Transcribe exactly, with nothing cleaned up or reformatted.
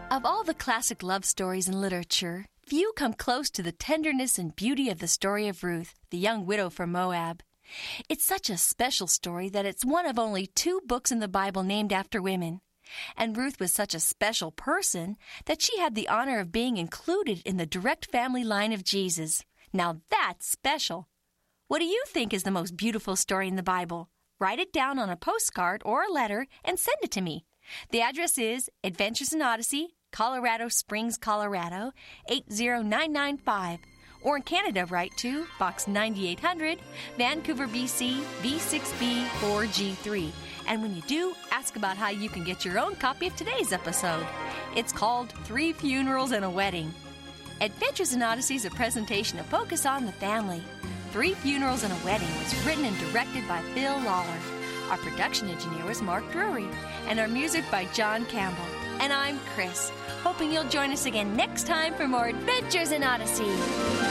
Of all the classic love stories in literature, few come close to the tenderness and beauty of the story of Ruth, the young widow from Moab. It's such a special story that it's one of only two books in the Bible named after women. And Ruth was such a special person that she had the honor of being included in the direct family line of Jesus. Now that's special. What do you think is the most beautiful story in the Bible? Write it down on a postcard or a letter and send it to me. The address is Adventures in Odyssey, Colorado Springs, Colorado, eight zero nine nine five. Or in Canada, write to Box ninety-eight hundred, Vancouver, B C, V six B four G three. And when you do, ask about how you can get your own copy of today's episode. It's called Three Funerals and a Wedding. Adventures in Odyssey is a presentation of Focus on the Family. Three Funerals and a Wedding was written and directed by Phil Lawler. Our production engineer was Mark Drury, and our music by John Campbell. And I'm Chris, hoping you'll join us again next time for more Adventures in Odyssey.